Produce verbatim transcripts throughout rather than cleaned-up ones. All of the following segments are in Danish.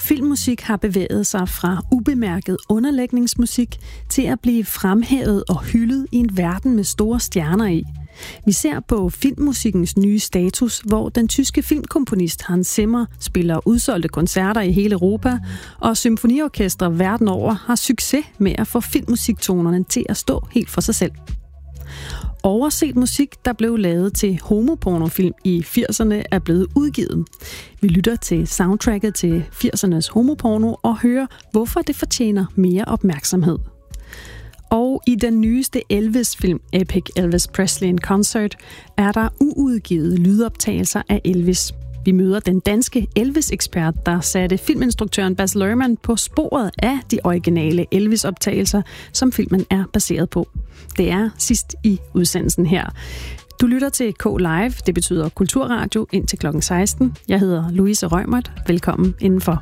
filmmusik har bevæget sig fra ubemærket underlægningsmusik til at blive fremhævet og hyldet i en verden med store stjerner i. Vi ser på filmmusikkens nye status, hvor den tyske filmkomponist Hans Zimmer spiller udsolgte koncerter i hele Europa, og symfoniorkestre verden over har succes med at få filmmusiktonerne til at stå helt for sig selv. Overset musik, der blev lavet til homopornofilm i firserne, er blevet udgivet. Vi lytter til soundtracket til firsernes homoporno og hører, hvorfor det fortjener mere opmærksomhed. Og i den nyeste Elvis-film, Epic Elvis Presley in Concert, er der uudgivede lydoptagelser af Elvis. Vi møder den danske Elvis-ekspert, der satte filminstruktøren Baz Luhrmann på sporet af de originale Elvis-optagelser, som filmen er baseret på. Det er sidst i udsendelsen her. Du lytter til K Live, det betyder Kulturradio, indtil klokken seksten. Jeg hedder Louise Rømert. Velkommen indenfor.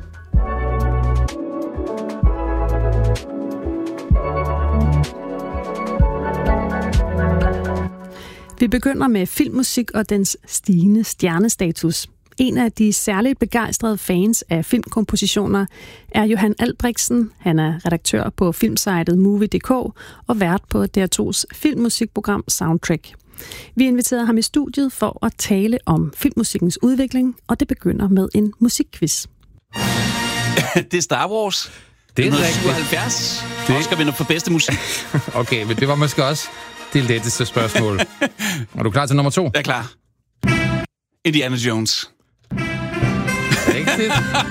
Vi begynder med filmmusik og dens stigende stjernestatus. En af de særligt begejstrede fans af filmkompositioner er Johan Albrechtsen. Han er redaktør på filmsitet Movie punktum d k og vært på D R to's filmmusikprogram Soundtrack. Vi inviterede ham i studiet for at tale om filmmusikkens udvikling, og det begynder med en musikquiz. Det er Star Wars. Det er nitten rigtigt. syvoghalvfjerds. Det... Oscar vinder for bedste musik. Okay, men det var måske også det letteste spørgsmål. Er du klar til nummer to? Jeg er klar. Indiana Jones. Rigtigt.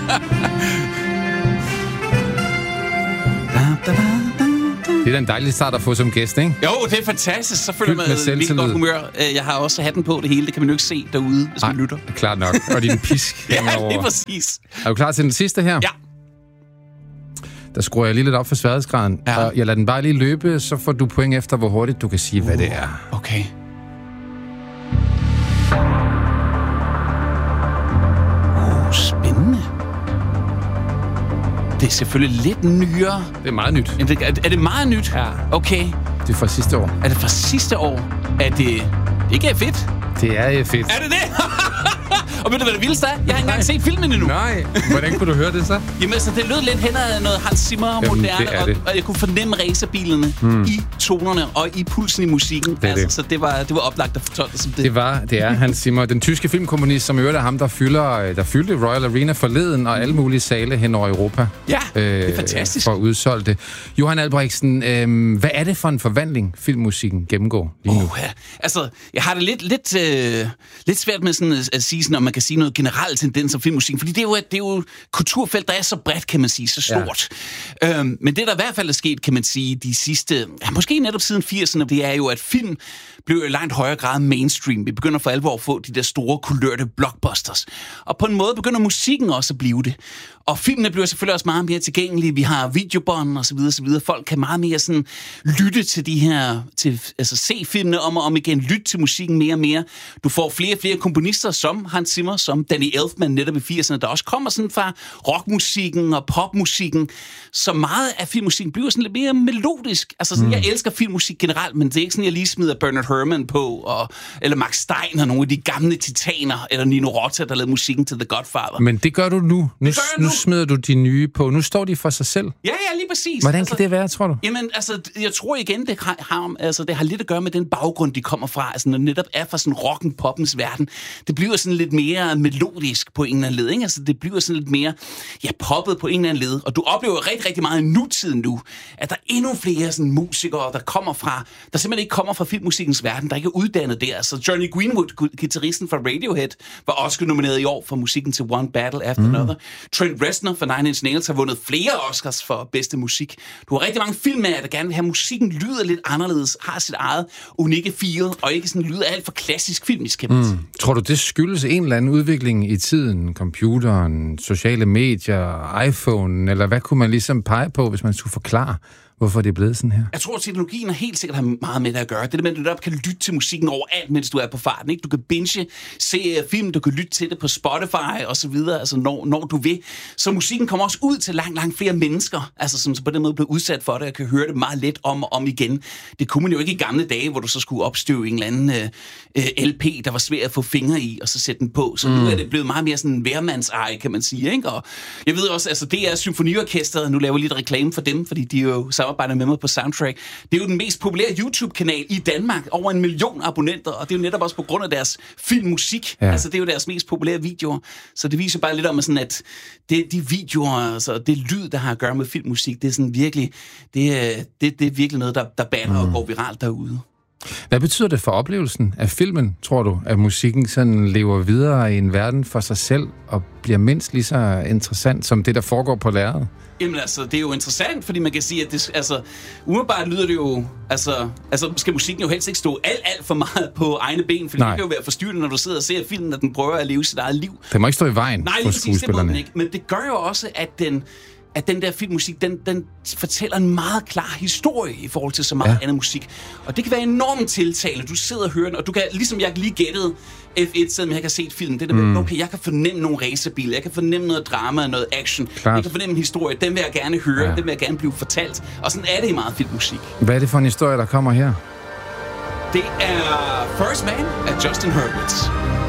Det er da en dejlig start at få som gæst, ikke? Jo, det er fantastisk. Så føler man med virkelig godt humør. Jeg har også hatten på det hele. Det kan man jo ikke se derude, hvis Ej, man lytter. Klart nok. Og din pisk. Ja, det er præcis. Er du klar til den sidste her? Ja. Der skruer jeg lige lidt op for sværhedsgraden. Ja. Og jeg lader den bare lige løbe, så får du point efter, hvor hurtigt du kan sige, uh, hvad det er. Okay. Uh, spændende. Det er selvfølgelig lidt nyere. Det er meget nyt. Er det, er det meget nyt? Ja. Okay. Det er fra sidste år. Er det fra sidste år? Er det... Det ikke er fedt? Det er fedt. Er det det? Og ved du, hvad det vildeste er? Jeg har ikke engang set filmen endnu. Nej. Hvordan kunne du høre det så? Jamen, altså, det lød lidt hen ad noget Hans Zimmer moderne, og, og jeg kunne fornemme racerbilerne hmm. i tonerne og i pulsen i musikken. Det altså, det. Så det var, det var oplagt at fortolke som det. Det var, det er Hans Zimmer, den tyske filmkomponist, som i øvrigt er ham, der fylder, der fyldte Royal Arena forleden og alle mulige sale hen over Europa. Ja, øh, det er fantastisk. For udsolgte. Johan Albrechtsen, øh, hvad er det for en forvandling, filmmusikken gennemgår lige nu? Oh, ja. Altså, jeg har det lidt, lidt, øh, lidt svært med sådan at, at sige, sådan, om man kan sige noget generelt tendens om filmmusikken, fordi det er jo et, det er jo et kulturfelt, der er så bredt, kan man sige, så stort. Ja. Øhm, men det, der i hvert fald er sket, kan man sige, de sidste, ja, måske netop siden firserne, det er jo, at film blev i langt højere grad mainstream. Vi begynder for alvor at få de der store, kulørte blockbusters. Og på en måde begynder musikken også at blive det. Og filmene bliver selvfølgelig også meget mere tilgængelige. Vi har videobånd og så videre, så videre. Folk kan meget mere sådan lytte til de her, til, altså se filmene om og om igen, lytte til musikken mere og mere. Du får flere og flere komponister som Hans Zimmer, som Danny Elfman netop i firserne, der også kommer sådan fra rockmusikken og popmusikken. Så meget af filmmusikken bliver sådan lidt mere melodisk. Altså sådan, mm. jeg elsker filmmusik generelt, men det er ikke sådan, jeg lige smider Bernard Herrmann på, og, eller Max Stein og nogle af de gamle titaner, eller Nino Rota, der lavede musikken til The Godfather. Men det gør du nu. Nu, nu. nu smider du de nye på. Nu står de for sig selv. Ja, ja, lige præcis. Hvordan altså, kan det være, tror du? Jamen, altså, jeg tror igen, det har, altså, det har lidt at gøre med den baggrund, de kommer fra. Altså, når netop er fra sådan rocken, poppens verden. Det bliver sådan lidt mere melodisk på en eller anden led, ikke? Altså, det bliver sådan lidt mere, ja, poppet på en eller anden led. Og du oplever rigtig, rigtig meget i nutiden nu, at der er endnu flere sådan musikere, der kommer fra, der simpelthen ikke kommer fra filmmusikkens verden, der ikke er uddannet der. Altså, Johnny Greenwood, guitaristen fra Radiohead, var også nomineret i år for musikken til One Battle After mm. Another. Trent Reznor fra Nine Inch Nails har vundet flere Oscars for bedste musik. Du har rigtig mange filmmager, der gerne vil have musikken lyder lidt anderledes, har sit eget unikke feel, og ikke sådan lyder alt for klassisk filmisk, kan man sige. Mm. Tror du, det skyldes en eller anden udvikling i tiden? Computeren, sociale medier, iPhone, eller hvad kunne man ligesom pege på, hvis man skulle forklare, hvorfor det er blevet sådan her? Jeg tror, at teknologien er helt sikkert har meget med det at gøre. Det der med, at du netop kan lytte til musikken overalt, mens du er på farten. Ikke? Du kan binge, se film, du kan lytte til det på Spotify og så videre, altså når, når du vil. Så musikken kommer også ud til langt, langt flere mennesker, altså som så på den måde bliver udsat for det og kan høre det meget let om og om igen. Det kunne man jo ikke i gamle dage, hvor du så skulle opstøve en eller anden øh, L P, der var svær at få fingre i og så sætte den på. Så mm. nu er det blevet meget mere sådan en værmandseje, kan man sige. Ikke? Og jeg ved også, altså det er Symfoniorkestret, nu laver jeg lidt reklame for dem, fordi de jo samarbejder med mig på Soundtrack. Det er jo den mest populære YouTube-kanal i Danmark, over en million abonnenter, og det er jo netop også på grund af deres filmmusik. Ja. Altså det er jo deres mest populære videoer. Så det viser bare lidt om, sådan, at det, de videoer, altså det lyd, der har at gøre med filmmusik, det er sådan virkelig, det er, det, det er virkelig noget, der, der batter mm. og går viralt derude. Hvad betyder det for oplevelsen af filmen, tror du, at musikken sådan lever videre i en verden for sig selv og bliver mindst lige så interessant som det, der foregår på lærredet? Jamen altså, det er jo interessant, fordi man kan sige, at det, altså, umiddelbart lyder det jo, altså, altså skal musikken jo helst ikke stå alt, alt for meget på egne ben, for det kan jo være forstyrrende, når du sidder og ser filmen, at den prøver at leve sit eget liv. Det må ikke stå i vejen Nej, for skuespillerne. Nej, ikke, men det gør jo også, at den, at den der filmmusik, den, den fortæller en meget klar historie i forhold til så meget ja. andet musik. Og det kan være enormt tiltalende. Du sidder og hører den, og du kan, ligesom jeg lige gættede F et, selvom jeg ikke har set filmen, det der med, mm. okay, jeg kan fornemme nogle racerbiler, jeg kan fornemme noget drama, noget action, Klart. jeg kan fornemme en historie, den vil jeg gerne høre, ja. den vil jeg gerne blive fortalt. Og sådan er det i meget filmmusik. Hvad er det for en historie, der kommer her? Det er First Man af Justin Hurwitz.